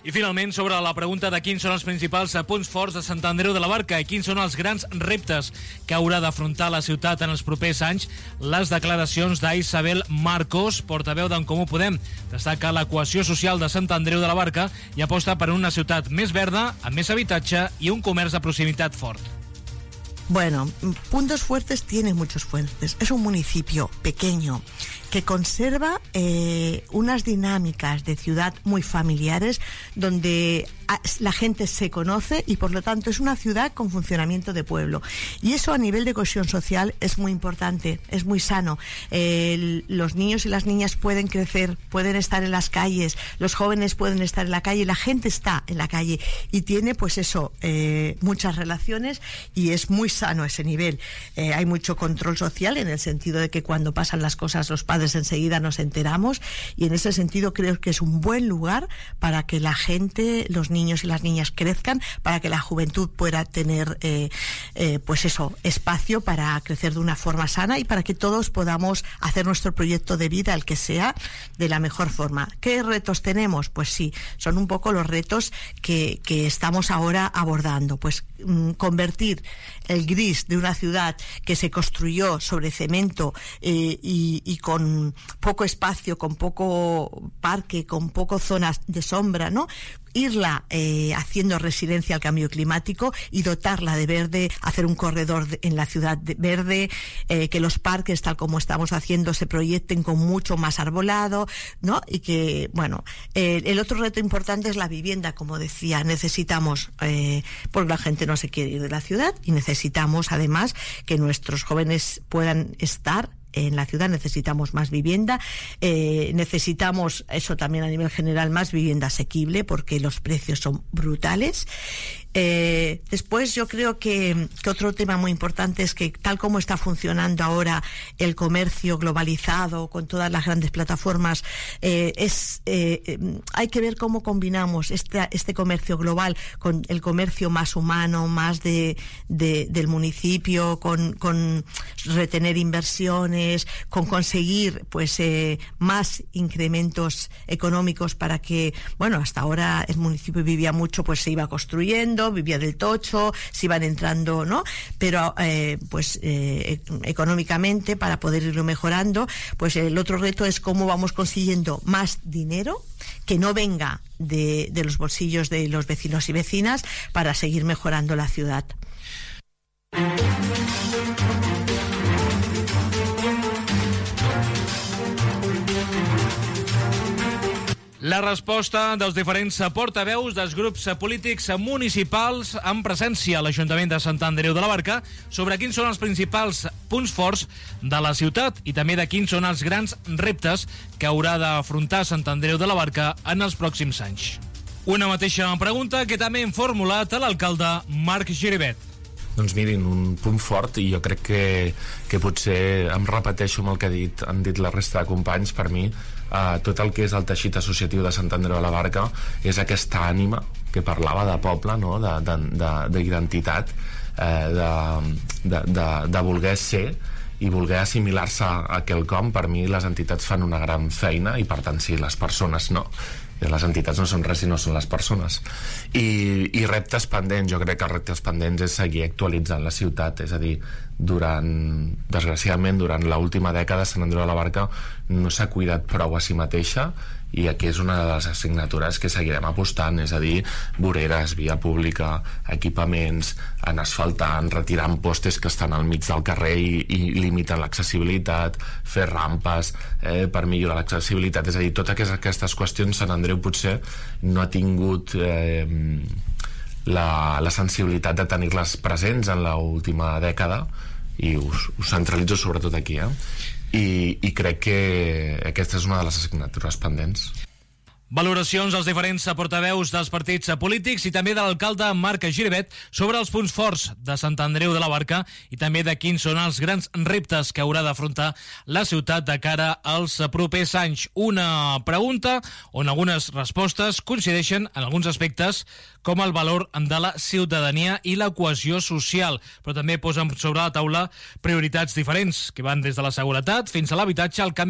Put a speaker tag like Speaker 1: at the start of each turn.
Speaker 1: I finalment, sobre la pregunta de quins són els principals punts forts de Sant Andreu de la Barca i quins són els grans reptes que haurà d'afrontar la ciutat en els propers anys, les declaracions d'Isabel Marcos, portaveu d'En Comú Podem, destaca la cohesió social de Sant Andreu de la Barca i aposta per una ciutat més verda, amb més habitatge i un comerç de proximitat fort.
Speaker 2: Bueno, puntos fuertes tiene muchos fuertes. Es un municipio pequeño que conserva unas dinámicas de ciudad muy familiares donde la gente se conoce y por lo tanto es una ciudad con funcionamiento de pueblo. Y eso a nivel de cohesión social es muy importante, es muy sano. Los niños y las niñas pueden crecer, pueden estar en las calles, los jóvenes pueden estar en la calle, la gente está en la calle y tiene pues eso, muchas relaciones y es muy sano ese nivel. Hay mucho control social en el sentido de que cuando pasan las cosas los padres enseguida nos enteramos y en ese sentido creo que es un buen lugar para que la gente, los niños y las niñas crezcan, para que la juventud pueda tener pues eso, espacio para crecer de una forma sana y para que todos podamos hacer nuestro proyecto de vida, el que sea, de la mejor forma. ¿Qué retos tenemos? Pues sí, son un poco los retos que estamos ahora abordando, pues convertir el gris de una ciudad que se construyó sobre cemento y con poco espacio, con poco parque, con poco zonas de sombra, ¿no? Irla haciendo residencia al cambio climático y dotarla de verde, hacer un corredor en la ciudad de verde, que los parques, tal como estamos haciendo, se proyecten con mucho más arbolado, ¿no? Y que, bueno, el otro reto importante es la vivienda, como decía, necesitamos, porque la gente no se quiere ir de la ciudad y necesitamos además que nuestros jóvenes puedan estar en la ciudad, necesitamos más vivienda, necesitamos, eso también a nivel general, más vivienda asequible porque los precios son brutales. Después yo creo que otro tema muy importante es que tal como está funcionando ahora el comercio globalizado con todas las grandes plataformas, hay que ver cómo combinamos este comercio global con el comercio más humano, más del municipio, con retener inversiones, con conseguir pues más incrementos económicos para que, bueno, hasta ahora el municipio vivía mucho, pues se iba construyendo, vivía del tocho, se iban entrando, ¿no? Pero económicamente, para poder irlo mejorando, pues el otro reto es cómo vamos consiguiendo más dinero que no venga de los bolsillos de los vecinos y vecinas para seguir mejorando la ciudad.
Speaker 1: La resposta dels diferents portaveus dels grups polítics municipals en presència a l'Ajuntament de Sant Andreu de la Barca sobre quins són els principals punts forts de la ciutat i també de quins són els grans reptes que haurà d'afrontar Sant Andreu de la Barca en els pròxims anys. Una mateixa pregunta que també hem formulat a l'alcalde Marc Giribet.
Speaker 3: Doncs mirin, un punt fort, i jo crec que potser em repeteixo amb el que han dit la resta de companys. Per mi, tot el que és el teixit associatiu de Sant Andreu de la Barca és aquesta ànima que parlava de poble, no? D'identitat, de voler ser i voler assimilar-se a quelcom. Per mi les entitats fan una gran feina i per tant sí, les persones no. Les entitats no són res si no són les persones. I reptes pendents, jo crec que els reptes pendents és seguir actualitzant la ciutat, és a dir, desgraciadament durant l'última dècada Sant Andreu de la Barca no s'ha cuidat prou a si mateixa i aquí és una de les assignatures que seguirem apostant, és a dir, voreres, via pública, equipaments, en asfaltant, retirant postes que estan al mig del carrer i limiten l'accessibilitat, fer rampes per millorar l'accessibilitat, és a dir, totes aquestes qüestions Sant Andreu potser no ha tingut la sensibilitat de tenir-les presents en l'última dècada i us centralitzo sobretot aquí, i crec que aquesta és una de les assignatures pendents.
Speaker 1: Valoracions dels diferents portaveus dels partits polítics i també de l'alcalde Marc Giribet sobre els punts forts de Sant Andreu de la Barca i també de quins són els grans reptes que haurà d'afrontar la ciutat de cara als propers anys. Una pregunta on algunes respostes coincideixen en alguns aspectes com el valor de la ciutadania i la cohesió social, però també posen sobre la taula prioritats diferents que van des de la seguretat fins a l'habitatge, al canvi